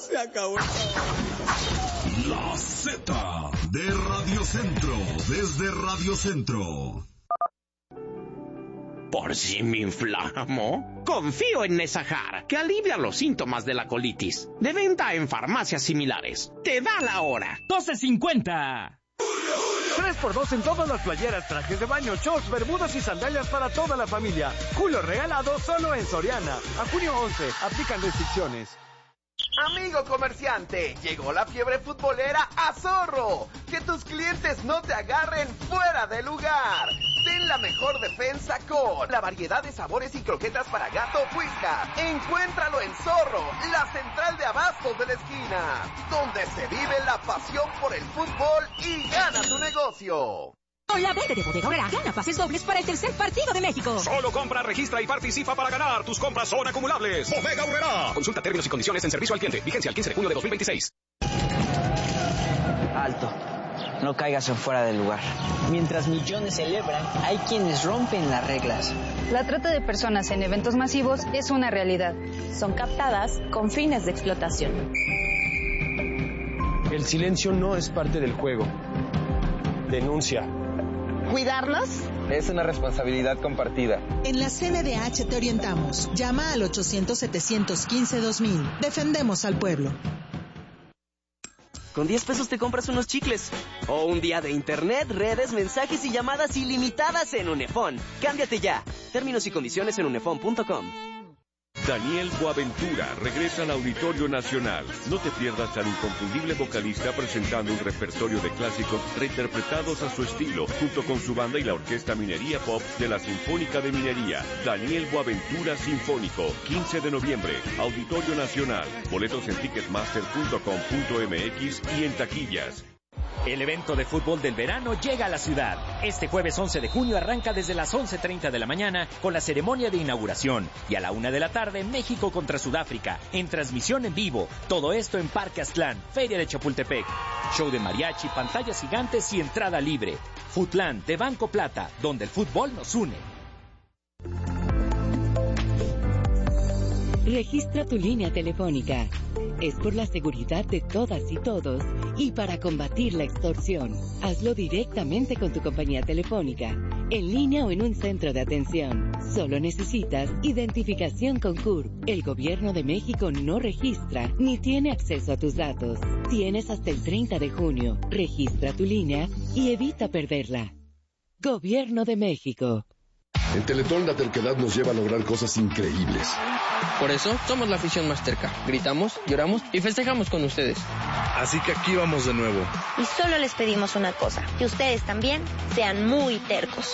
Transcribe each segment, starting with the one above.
Se acabó. La Z de Radio Centro, desde Radio Centro. ¿Por si me inflamo? Confío en Nesajar, que alivia los síntomas de la colitis. De venta en farmacias similares. Te da la hora. 12.50. 3x2 en todas las playeras, trajes de baño, shorts, bermudas y sandalias para toda la familia. Julio regalado solo en Soriana. A junio 11, aplican restricciones. Amigo comerciante, llegó la fiebre futbolera a Zorro. Que tus clientes no te agarren fuera de lugar. Ten la mejor defensa con la variedad de sabores y croquetas para gato Whiskas. Encuéntralo en Zorro, la central de abastos de la esquina, donde se vive la pasión por el fútbol y gana tu negocio. Con la verde de Bodega Aurrera, gana pases dobles para el tercer partido de México. Solo compra, registra y participa para ganar. Tus compras son acumulables. Bodega Aurrera. Consulta términos y condiciones en servicio al cliente. Vigencia el 15 de junio de 2026. Alto. No caigas en fuera del lugar. Mientras millones celebran, hay quienes rompen las reglas. La trata de personas en eventos masivos es una realidad. Son captadas con fines de explotación. El silencio no es parte del juego. Denuncia. ¿Cuidarlos? Es una responsabilidad compartida. En la CNDH te orientamos. Llama al 800-715-2000. Defendemos al pueblo. Con 10 pesos te compras unos chicles. O un día de internet, redes, mensajes y llamadas ilimitadas en Unefón. Cámbiate ya. Términos y condiciones en unefón.com. Daniel Boaventura regresa al Auditorio Nacional. No te pierdas al inconfundible vocalista presentando un repertorio de clásicos reinterpretados a su estilo, junto con su banda y la Orquesta Minería Pop de la Sinfónica de Minería. Daniel Boaventura Sinfónico, 15 de noviembre, Auditorio Nacional. Boletos en ticketmaster.com.mx y en taquillas. El evento de fútbol del verano llega a la ciudad. Este jueves 11 de junio arranca desde las 11:30 de la mañana con la ceremonia de inauguración. Y a la 1 de la tarde, México contra Sudáfrica, en transmisión en vivo. Todo esto en Parque Aztlán, Feria de Chapultepec. Show de mariachi, pantallas gigantes y entrada libre. Futland de Banco Plata, donde el fútbol nos une. Registra tu línea telefónica. Es por la seguridad de todas y todos y para combatir la extorsión. Hazlo directamente con tu compañía telefónica, en línea o en un centro de atención. Solo necesitas identificación con CURP. El Gobierno de México no registra ni tiene acceso a tus datos. Tienes hasta el 30 de junio. Registra tu línea y evita perderla. Gobierno de México. En Teletón la terquedad nos lleva a lograr cosas increíbles. Por eso somos la afición más terca. Gritamos, lloramos y festejamos con ustedes. Así que aquí vamos de nuevo. Y solo les pedimos una cosa, que ustedes también sean muy tercos.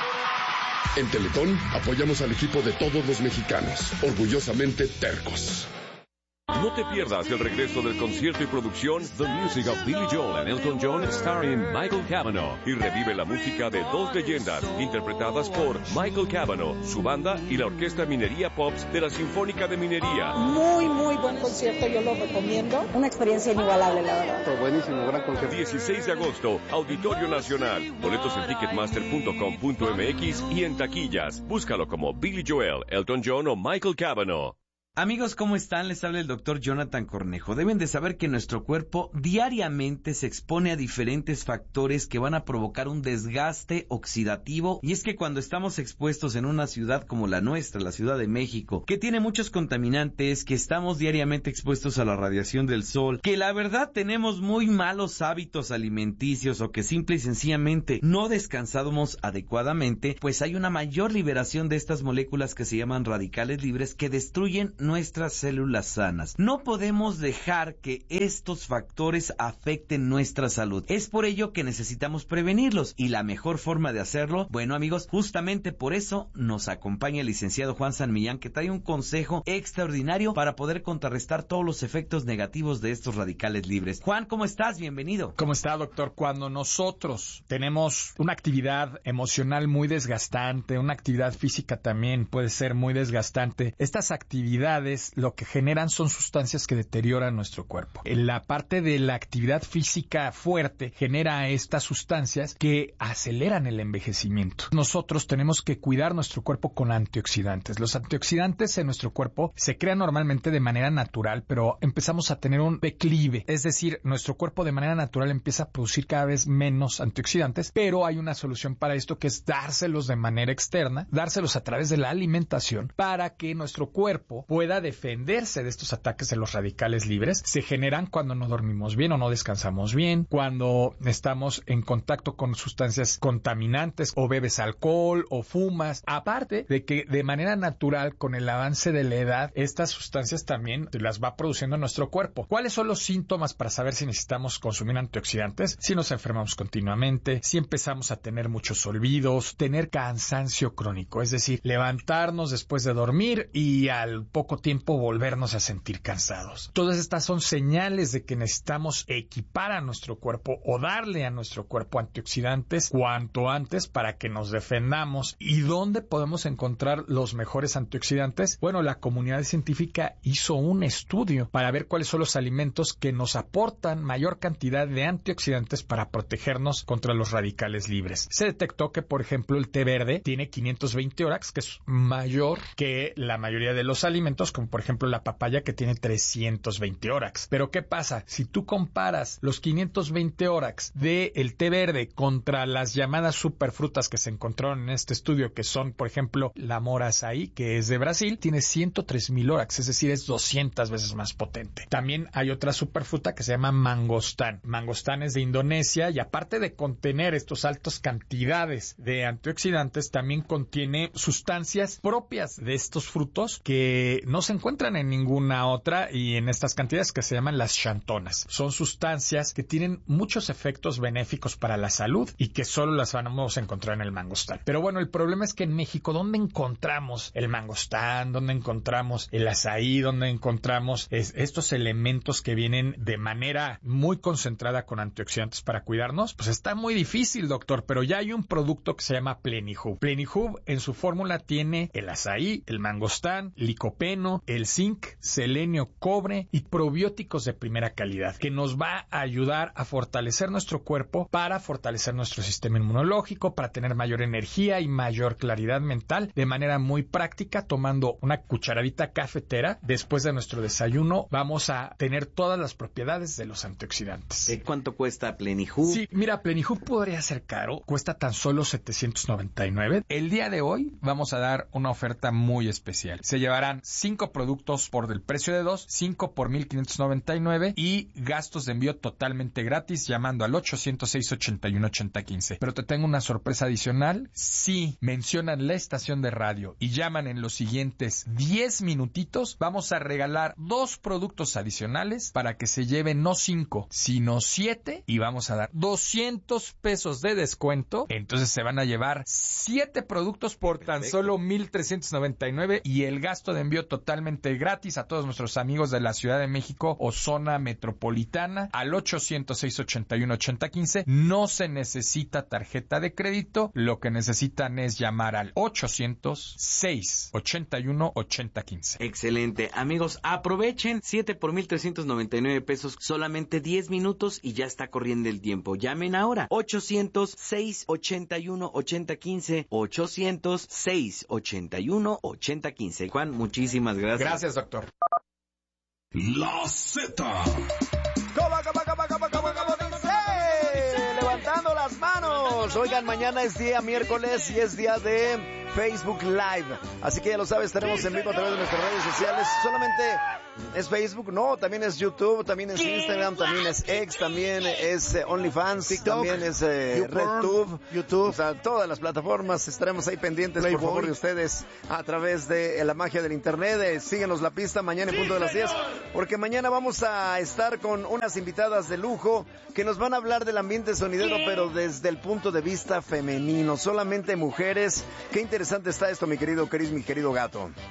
En Teletón apoyamos al equipo de todos los mexicanos, orgullosamente tercos. No te pierdas el regreso del concierto y producción The Music of Billy Joel and Elton John starring Michael Cavanaugh, y revive la música de dos leyendas interpretadas por Michael Cavanaugh, su banda y la Orquesta Minería Pops de la Sinfónica de Minería. Muy buen concierto, yo lo recomiendo. Una experiencia inigualable, la verdad. Fue buenísimo, gran concierto. 16 de agosto, Auditorio Nacional. Boletos en ticketmaster.com.mx y en taquillas. Búscalo como Billy Joel, Elton John o Michael Cavanaugh. Amigos, ¿cómo están? Les habla el doctor Jonathan Cornejo. Deben de saber que nuestro cuerpo diariamente se expone a diferentes factores que van a provocar un desgaste oxidativo. Y es que cuando estamos expuestos en una ciudad como la nuestra, la Ciudad de México, que tiene muchos contaminantes, que estamos diariamente expuestos a la radiación del sol, que la verdad tenemos muy malos hábitos alimenticios o que simple y sencillamente no descansamos adecuadamente, pues hay una mayor liberación de estas moléculas que se llaman radicales libres que destruyen nuestras células sanas. No podemos dejar que estos factores afecten nuestra salud. Es por ello que necesitamos prevenirlos y la mejor forma de hacerlo, bueno amigos, justamente por eso nos acompaña el licenciado Juan San Millán, que trae un consejo extraordinario para poder contrarrestar todos los efectos negativos de estos radicales libres. Juan, ¿cómo estás? Bienvenido. ¿Cómo está, doctor? Cuando nosotros tenemos una actividad emocional muy desgastante, una actividad física también puede ser muy desgastante, estas actividades actividades lo que generan son sustancias que deterioran nuestro cuerpo. En la parte de la actividad física fuerte genera estas sustancias que aceleran el envejecimiento. Nosotros tenemos que cuidar nuestro cuerpo con antioxidantes. Los antioxidantes en nuestro cuerpo se crean normalmente de manera natural, pero empezamos a tener un declive. Es decir, nuestro cuerpo de manera natural empieza a producir cada vez menos antioxidantes, pero hay una solución para esto que es dárselos de manera externa, dárselos a través de la alimentación para que nuestro cuerpo pueda defenderse de estos ataques de los radicales libres. Se generan cuando no dormimos bien o no descansamos bien, cuando estamos en contacto con sustancias contaminantes o bebes alcohol o fumas. Aparte de que de manera natural, con el avance de la edad, estas sustancias también las va produciendo nuestro cuerpo. ¿Cuáles son los síntomas para saber si necesitamos consumir antioxidantes? Si nos enfermamos continuamente, si empezamos a tener muchos olvidos, tener cansancio crónico, es decir, levantarnos después de dormir y al poco tiempo volvernos a sentir cansados. Todas estas son señales de que necesitamos equipar a nuestro cuerpo o darle a nuestro cuerpo antioxidantes cuanto antes para que nos defendamos. ¿Y dónde podemos encontrar los mejores antioxidantes? Bueno, la comunidad científica hizo un estudio para ver cuáles son los alimentos que nos aportan mayor cantidad de antioxidantes para protegernos contra los radicales libres. Se detectó que, por ejemplo, el té verde tiene 520 ORACs, que es mayor que la mayoría de los alimentos, como por ejemplo la papaya, que tiene 320 ORACs. Pero ¿qué pasa? Si tú comparas los 520 ORACs del té verde contra las llamadas superfrutas que se encontraron en este estudio, que son, por ejemplo, la mora açaí, que es de Brasil, tiene 103,000 ORACs, es decir, es 200 veces más potente. También hay otra superfruta que se llama mangostán. Mangostán es de Indonesia y aparte de contener estas altas cantidades de antioxidantes, también contiene sustancias propias de estos frutos que no se encuentran en ninguna otra y en estas cantidades que se llaman las xantonas. Son sustancias que tienen muchos efectos benéficos para la salud y que solo las vamos a encontrar en el mangostán. Pero bueno, el problema es que en México, ¿dónde encontramos el mangostán? ¿Dónde encontramos el açaí? ¿Dónde encontramos estos elementos que vienen de manera muy concentrada con antioxidantes para cuidarnos? Pues está muy difícil, doctor, pero ya hay un producto que se llama Plenihub. Plenihub en su fórmula tiene el açaí, el mangostán, licopeno, el zinc, selenio, cobre y probióticos de primera calidad, que nos va a ayudar a fortalecer nuestro cuerpo, para fortalecer nuestro sistema inmunológico, para tener mayor energía y mayor claridad mental, de manera muy práctica, tomando una cucharadita cafetera después de nuestro desayuno. Vamos a tener todas las propiedades de los antioxidantes. ¿Cuánto cuesta Plenihub? Sí, mira, Plenihub podría ser caro, cuesta tan solo $799. El día de hoy vamos a dar una oferta muy especial. Se llevarán 5 productos por el precio de 2, 5 por $1,599 y gastos de envío totalmente gratis llamando al 806-81-8015. Pero te tengo una sorpresa adicional. Si mencionan la estación de radio y llaman en los siguientes 10 minutitos, vamos a regalar 2 productos adicionales para que se lleven no 5, sino 7 y vamos a dar $200 de descuento. Entonces se van a llevar 7 productos por tan solo $1,399 y el gasto de envío totalmente gratis a todos nuestros amigos de la Ciudad de México o zona metropolitana al 806-81-8015. No se necesita tarjeta de crédito, lo que necesitan es llamar al 806-81-8015. Excelente. Amigos, aprovechen 7 por $1,399, solamente 10 minutos y ya está corriendo el tiempo. Llamen ahora. 806-81-8015. 806-81-8015. Juan, muchísimas gracias. Gracias, doctor. La Z. ¿Cómo dice? Levantando las manos. Oigan, mañana es día miércoles y es día de Facebook Live. Así que ya lo sabes, estaremos en vivo a través de nuestras redes sociales. Solamente es Facebook, no, también es YouTube, también es Instagram, también es X, también es OnlyFans, TikTok, también es RedTube, YouTube, o sea, todas las plataformas. Estaremos ahí pendientes, por favor, de ustedes a través de la magia del internet. Síguenos la pista mañana en punto de las 10, porque mañana vamos a estar con unas invitadas de lujo que nos van a hablar del ambiente sonidero, pero desde el punto de vista femenino, solamente mujeres. Qué interesante está esto, mi querido Chris, mi querido gato.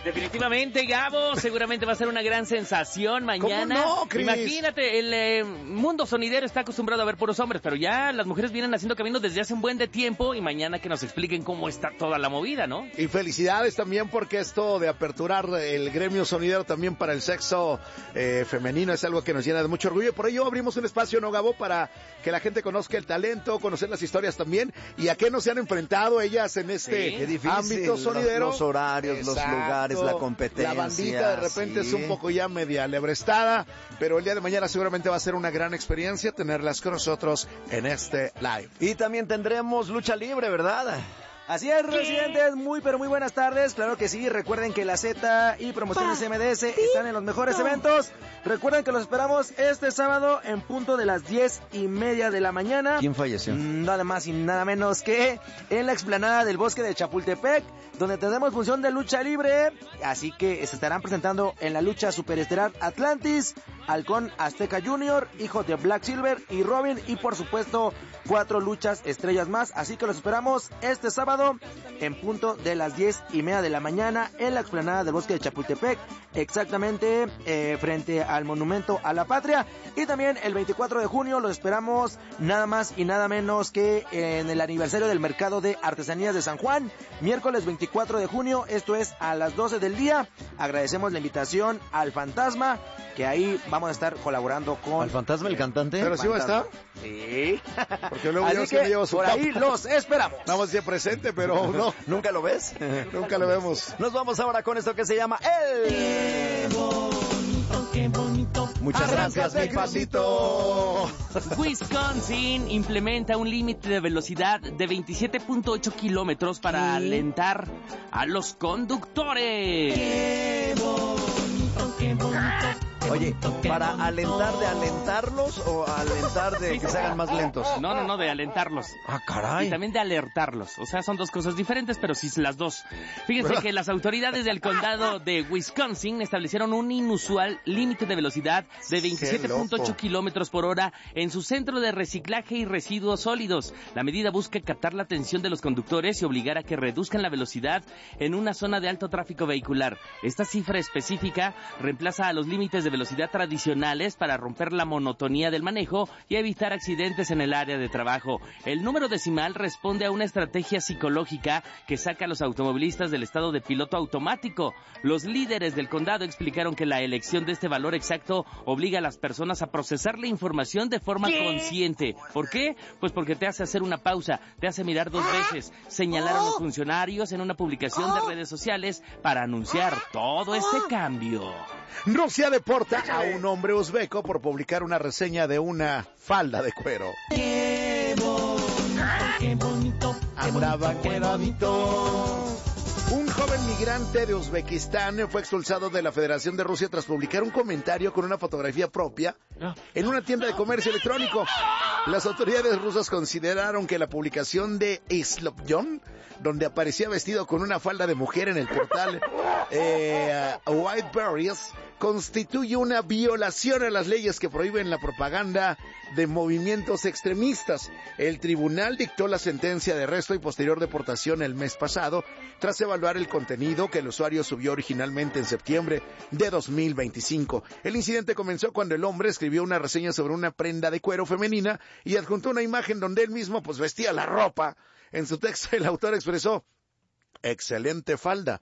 Definitivamente, Gabo, seguramente va a ser una gran sensación mañana. ¿Cómo no, Cris? Imagínate, el mundo sonidero está acostumbrado a ver puros hombres, pero ya las mujeres vienen haciendo camino desde hace un buen de tiempo y mañana que nos expliquen cómo está toda la movida, ¿no? Y felicidades también porque esto de aperturar el gremio sonidero también para el sexo femenino es algo que nos llena de mucho orgullo. Por ello abrimos un espacio, ¿no, Gabo? Para que la gente conozca el talento, conocer las historias también y a qué no se han enfrentado ellas en este ámbito sonidero. Los horarios, exacto, los lugares, la competencia. La bandita de repente es un poco ya media lebrestada, pero el día de mañana seguramente va a ser una gran experiencia tenerlas con nosotros en este live. Y también tendremos lucha libre, ¿verdad? Así es, residentes, muy pero muy buenas tardes, claro que sí, recuerden que la Z y Promociones MDS están en los mejores eventos, recuerden que los esperamos este sábado en punto de las 10:30 de la mañana. ¿Quién falleció? Nada más y nada menos que en la explanada del Bosque de Chapultepec, donde tendremos función de lucha libre, así que se estarán presentando en la lucha superestelar Atlantis, Halcón Azteca Jr., Hijo de Black Silver y Robin, y por supuesto 4 luchas estrellas más, así que los esperamos este sábado en punto de las 10:30 de la mañana en la explanada del Bosque de Chapultepec, exactamente frente al Monumento a la Patria. Y también el 24 de junio los esperamos nada más y nada menos que en el aniversario del Mercado de Artesanías de San Juan, miércoles 24 de junio, esto es a las 12 del día. Agradecemos la invitación al Fantasma, que ahí vamos a estar colaborando con... ¿Al Fantasma, el cantante? ¿Pero sí va a estar? Sí. Porque luego así yo que sí me llevo su por capa. ahí los esperamos. Vamos a ser presente, pero no. ¿Nunca lo ves? Nunca lo vemos. Nos vamos ahora con esto que se llama El... ¡Qué bonito, qué bonito! Muchas gracias, mi pasito. Wisconsin implementa un límite de velocidad de 27.8 kilómetros para alentar a los conductores. ¡Qué bonito, qué bonito! Oye, ¿para alentar de alentarlos o alentar de que se hagan más lentos? No, de alentarlos. Ah, caray. Y también de alertarlos. O sea, son dos cosas diferentes, pero sí las dos. Fíjense que las autoridades del condado de Wisconsin establecieron un inusual límite de velocidad de 27.8 kilómetros por hora en su centro de reciclaje y residuos sólidos. La medida busca captar la atención de los conductores y obligar a que reduzcan la velocidad en una zona de alto tráfico vehicular. Esta cifra específica reemplaza a los límites de velocidad tradicionales para romper la monotonía del manejo y evitar accidentes en el área de trabajo. El número decimal responde a una estrategia psicológica que saca a los automovilistas del estado de piloto automático. Los líderes del condado explicaron que la elección de este valor exacto obliga a las personas a procesar la información de forma consciente. ¿Por qué? Pues porque te hace hacer una pausa, te hace mirar 2 veces, señalaron los funcionarios en una publicación de redes sociales para anunciar todo este cambio. Rusia deporta a un hombre uzbeco por publicar una reseña de una falda de cuero. ¡Qué bonito, qué bonito! Andaba quedadito. Un joven migrante de Uzbekistán fue expulsado de la Federación de Rusia tras publicar un comentario con una fotografía propia en una tienda de comercio electrónico. Las autoridades rusas consideraron que la publicación de Slobjon, donde aparecía vestido con una falda de mujer en el portal Whiteberries, constituye una violación a las leyes que prohíben la propaganda de movimientos extremistas. El tribunal dictó la sentencia de arresto y posterior deportación el mes pasado, tras evaluar el contenido que el usuario subió originalmente en septiembre de 2025. El incidente comenzó cuando el hombre escribió una reseña sobre una prenda de cuero femenina y adjuntó una imagen donde él mismo pues vestía la ropa. En su texto el autor expresó: excelente falda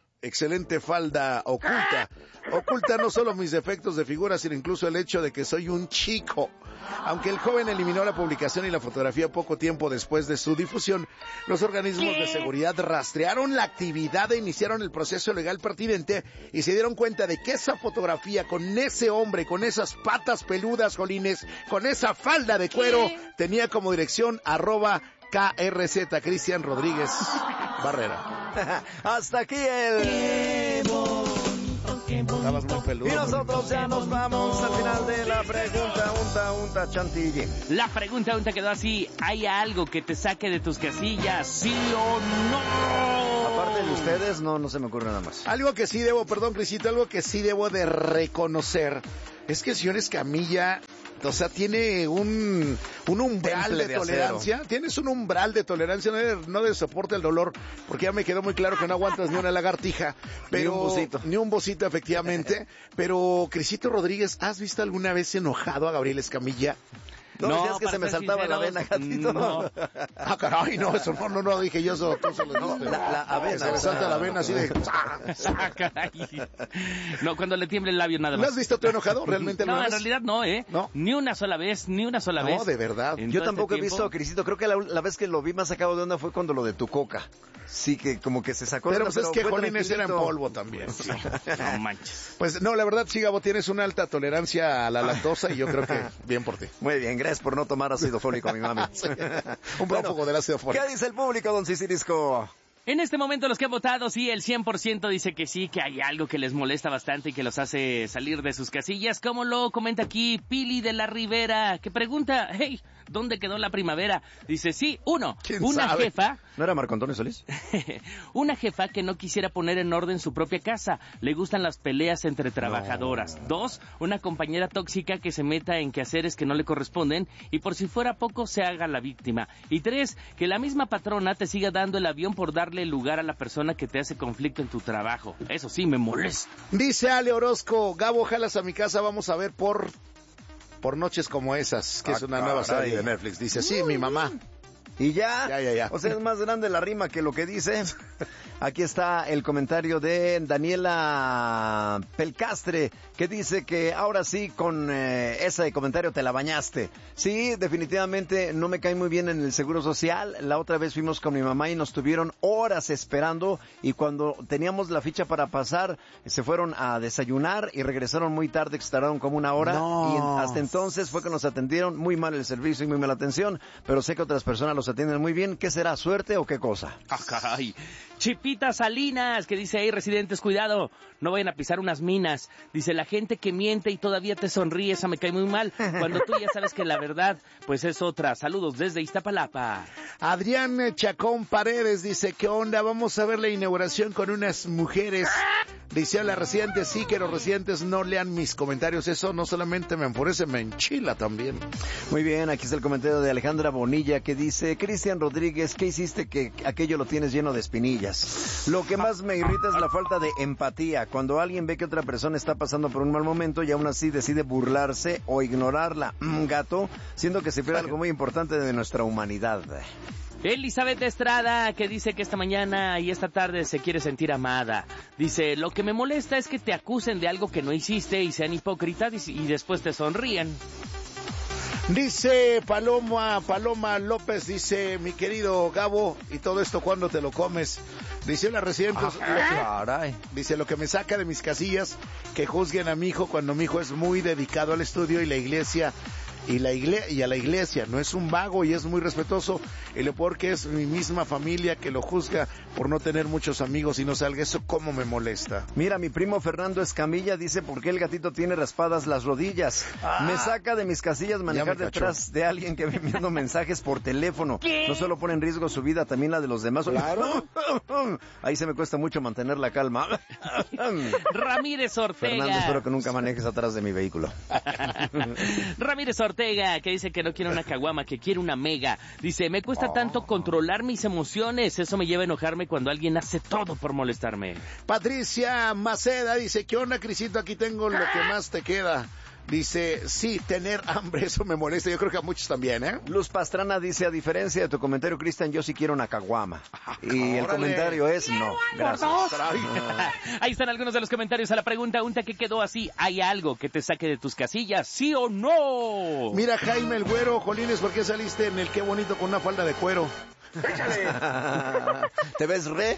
oculta. Oculta no solo mis defectos de figura, sino incluso el hecho de que soy un chico. Aunque el joven eliminó la publicación y la fotografía poco tiempo después de su difusión, los organismos de seguridad rastrearon la actividad e iniciaron el proceso legal pertinente y se dieron cuenta de que esa fotografía con ese hombre, con esas patas peludas, jolines, con esa falda de cuero, tenía como dirección @KRZ Cristian Rodríguez Barrera. Hasta aquí el... Estabas muy peludo. Y nosotros ya nos vamos al final de la pregunta unta Chantilly. La pregunta unta quedó así: ¿hay algo que te saque de tus casillas, sí o no? Aparte de ustedes, no se me ocurre nada más. Algo que sí debo de reconocer es que el señor Escamilla O sea, tiene un umbral de tolerancia. Tienes un umbral de tolerancia, no de soporte al dolor, porque ya me quedó muy claro que no aguantas ni una lagartija. Pero, ni un bocito, efectivamente. Pero, Crisito Rodríguez, ¿has visto alguna vez enojado a Gabriel Escamilla? No, decías que se me saltaba la vena, gatito. No. Ah, caray, no, eso no dije yo, eso tú solo dijiste. La avena. Se me salta la vena así de... Caray. No, cuando le tiembla el labio nada más. ¿No has visto tú enojado realmente alguna vez? No, en realidad no, ¿eh? ¿No? Ni una sola vez. No, de verdad. Yo tampoco he visto a Crisito. Creo que la vez que lo vi más sacado de onda fue cuando lo de tu coca. Sí, que como que se sacó de onda. Pero pues es que Jolines era en polvo también. Sí. No manches. Pues no, la verdad, sí, Gabo, tienes una alta tolerancia a la lactosa y yo creo que bien por ti. Muy bien, gracias por no tomar ácido fólico, mi mami. Sí. Un prófugo del ácido fólico. ¿Qué dice el público, don Cicirisco? En este momento los que han votado, sí, el 100% dice que sí, que hay algo que les molesta bastante y que los hace salir de sus casillas. Como lo comenta aquí Pili de la Rivera, que pregunta, hey, ¿dónde quedó la primavera? Dice, sí, una sabe? Jefa... ¿No era Marco Antonio Solís? Una jefa que no quisiera poner en orden su propia casa. Le gustan las peleas entre trabajadoras. 2, una compañera tóxica que se meta en quehaceres que no le corresponden y por si fuera poco se haga la víctima. Y 3, que la misma patrona te siga dando el avión por darle lugar a la persona que te hace conflicto en tu trabajo. Eso sí, me molesta. Dice Ale Orozco, Gabo, jalas a mi casa, vamos a ver por Noches como esas, que es una nueva serie de Netflix. Dice, sí, mi mamá. Y ya. O sea, es más grande la rima que lo que dice. Aquí está el comentario de Daniela Pelcastre, que dice que ahora sí, con ese comentario te la bañaste. Sí, definitivamente no me cae muy bien en el Seguro Social. La otra vez fuimos con mi mamá y nos tuvieron horas esperando, y cuando teníamos la ficha para pasar, se fueron a desayunar y regresaron muy tarde, que tardaron como una hora. No. Y hasta entonces fue que nos atendieron muy mal el servicio y muy mala atención, pero sé que otras personas los atienden muy bien. ¿Qué será, suerte o qué cosa? Ah, caray. Chipita Salinas, que dice, hey, residentes, cuidado, no vayan a pisar unas minas. Dice, la gente que miente y todavía te sonríe, esa me cae muy mal, cuando tú ya sabes que la verdad, pues es otra. Saludos desde Iztapalapa. Adrián Chacón Paredes dice, ¿qué onda? Vamos a ver la inauguración con unas mujeres. Dice a la residente, sí, que los residentes no lean mis comentarios. Eso no solamente me enfurece, me enchila también. Muy bien, aquí está el comentario de Alejandra Bonilla, que dice, Cristian Rodríguez, ¿qué hiciste que aquello lo tienes lleno de espinillas? Lo que más me irrita es la falta de empatía. Cuando alguien ve que otra persona está pasando por un mal momento y aún así decide burlarse o ignorarla, gato, siendo que se pierde algo muy importante de nuestra humanidad. Elizabeth Estrada, que dice que esta mañana y esta tarde se quiere sentir amada. Dice, lo que me molesta es que te acusen de algo que no hiciste y sean hipócritas y después te sonríen. Dice Paloma López, dice, mi querido Gabo, y todo esto, ¿cuándo te lo comes? Dice la residente, dice, lo que me saca de mis casillas, que juzguen a mi hijo cuando mi hijo es muy dedicado al estudio y la iglesia. Y a la iglesia, no es un vago y es muy respetuoso, y lo peor que es mi misma familia que lo juzga por no tener muchos amigos y no salga. Eso cómo me molesta. Mira, mi primo Fernando Escamilla dice, ¿por qué el gatito tiene raspadas las rodillas? Me saca de mis casillas manejar detrás de alguien que me enviando mensajes por teléfono. ¿Qué? No solo pone en riesgo su vida, también la de los demás. Claro. Ahí se me cuesta mucho mantener la calma. Ramírez Ortega. Fernando, espero que nunca manejes atrás de mi vehículo. Ramírez Ortega, que dice que no quiere una caguama, que quiere una mega. Dice, me cuesta tanto controlar mis emociones, eso me lleva a enojarme cuando alguien hace todo por molestarme. Patricia Maceda dice, ¿qué onda, Crisito? Aquí tengo lo que más te queda. Dice, sí, tener hambre, eso me molesta. Yo creo que a muchos también, ¿eh? Luz Pastrana dice, a diferencia de tu comentario, Cristian, yo sí quiero una caguama. Y el comentario es no. Gracias. Ahí están algunos de los comentarios a la pregunta que quedó así. ¿Hay algo que te saque de tus casillas, sí o no? Mira, Jaime el Güero, Jolines, ¿por qué saliste en el Qué Bonito con una falda de cuero? Échale. ¿Te ves re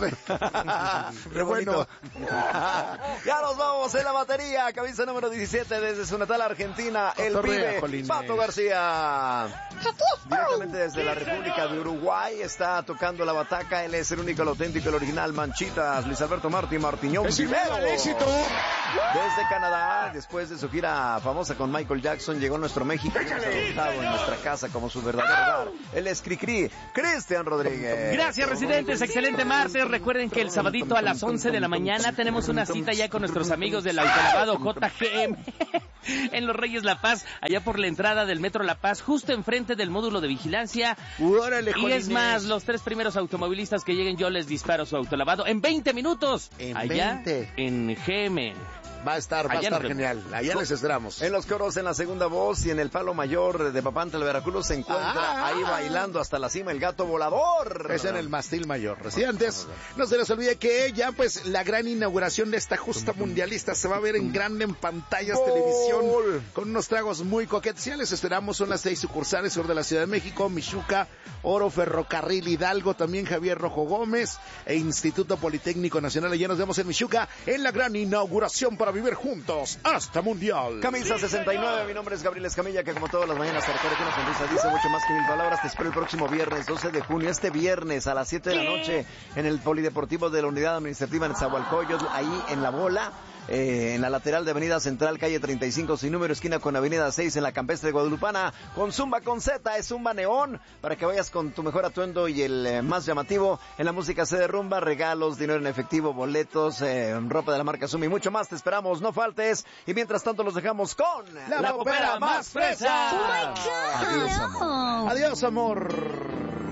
bueno? Ya nos vamos en la batería. Cabeza número 17 desde su natal Argentina, el pibe Pato García. Directamente desde la República de Uruguay está tocando la bataca. Él es el único, el auténtico, el original Manchitas, Luis Alberto Martiñón Vivero. Desde Canadá, después de su gira famosa con Michael Jackson, llegó a nuestro México y nos ha adoptado en nuestra casa como su verdadero hogar. Él es Cricri, Cristian Rodríguez. Gracias, residentes. Excelente martes. Gracias, recuerden que el sabadito a las 11 de la mañana tenemos una cita ya con nuestros amigos del autolavado JGM en Los Reyes La Paz, allá por la entrada del Metro La Paz, justo enfrente del módulo de vigilancia. ¡Órale, y es más, los 3 primeros automovilistas que lleguen yo les disparo su autolavado en 20 minutos. Allá en GM. Va a estar genial. Allá les esperamos. En los coros, en la segunda voz y en el palo mayor de Papantla, el Veracruz, se encuentra ahí bailando hasta la cima el gato volador. Es en el mástil mayor. Residentes, no se les olvide que ya pues la gran inauguración de esta justa mundialista se va a ver en grande en pantallas, televisión, con unos tragos muy coquetos. Ya les esperamos, son las 6 sucursales sur de la Ciudad de México, Michuca, Oro, Ferrocarril Hidalgo, también Javier Rojo Gómez e Instituto Politécnico Nacional. Allá nos vemos en Michuca en la gran inauguración para vivir juntos hasta Mundial. Camisa 69, mi nombre es Gabriel Escamilla, que como todas las mañanas te recuerda que una sonrisa dice mucho más que 1000 palabras. Te espero el próximo viernes 12 de junio, este viernes a las 7 de la noche en el Polideportivo de la Unidad Administrativa en Nezahualcóyotl, ahí en La Bola. En la lateral de Avenida Central, calle 35, sin número, esquina con Avenida 6, en la Campestre Guadalupana, con Zumba con Z, es Zumba Neón, para que vayas con tu mejor atuendo y el más llamativo. En la música se derrumba, regalos, dinero en efectivo, boletos, ropa de la marca Zumba y mucho más. Te esperamos, no faltes. Y mientras tanto los dejamos con la popera más fresa. Adiós, amor. Adiós, amor.